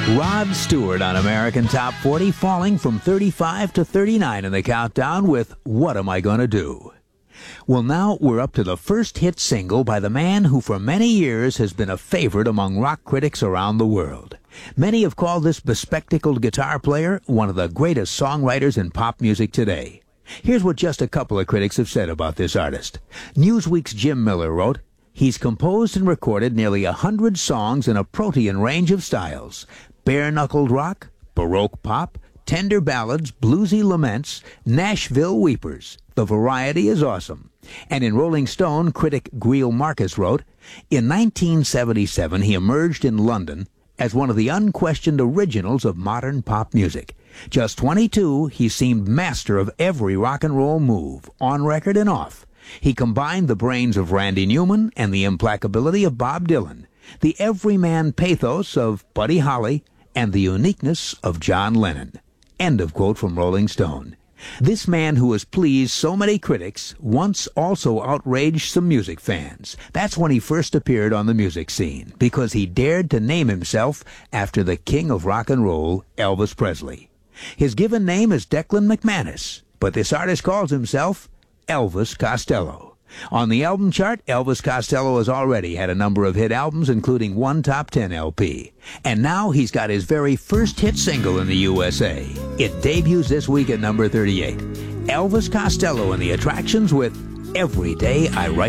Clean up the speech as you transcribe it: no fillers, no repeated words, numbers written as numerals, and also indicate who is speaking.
Speaker 1: Rod Stewart on American Top 40, falling from 35 to 39 in the countdown with What Am I Gonna Do? Well, now we're up to the first hit single by the man who for many years has been a favorite among rock critics around the world. Many have called this bespectacled guitar player one of the greatest songwriters in pop music today. Here's what just a couple of critics have said about this artist. Newsweek's Jim Miller wrote, "He's composed and recorded nearly 100 songs in a protean range of styles. Bare-knuckled rock, Baroque pop, tender ballads, bluesy laments, Nashville weepers. The variety is awesome." And in Rolling Stone, critic Greil Marcus wrote, "In 1977, he emerged in London as one of the unquestioned originals of modern pop music. Just 22, he seemed master of every rock and roll move, on record and off. He combined the brains of Randy Newman and the implacability of Bob Dylan, the everyman pathos of Buddy Holly, and the uniqueness of John Lennon." End of quote from Rolling Stone. This man who has pleased so many critics once also outraged some music fans. That's when he first appeared on the music scene, because he dared to name himself after the king of rock and roll, Elvis Presley. His given name is Declan McManus, but this artist calls himself Elvis Costello. On the album chart, Elvis Costello has already had a number of hit albums, including one top 10 LP. And now he's got his very first hit single in the USA. It debuts this week at number 38. Elvis Costello and the Attractions with Every Day I Write